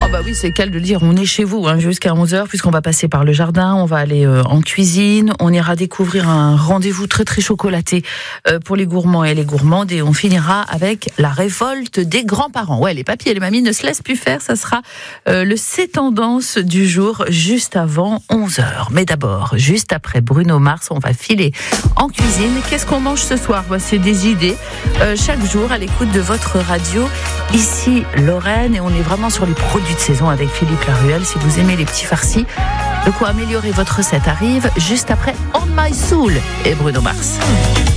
bah oui, c'est qu'elle de le dire, on est chez vous jusqu'à 11h, puisqu'on va passer par le jardin, on va aller en cuisine, on ira découvrir un rendez-vous très très chocolaté pour les gourmands et les gourmandes, et on finira avec la révolte des grands-parents. Ouais, les papis et les mamies ne se laissent plus faire, ça sera le C'est Tendance du jour, juste avant 11h. Mais d'abord, juste après Bruno Mars, on va filer en cuisine. Qu'est-ce qu'on mange ce soir ? C'est des idées chaque jour à l'écoute de votre radio. Ici Lorraine, et on est vraiment sur les produits de saison avec Philippe Laruelle. Si vous aimez les petits farcis, de quoi améliorer votre recette arrive juste après On My Soul et Bruno Mars.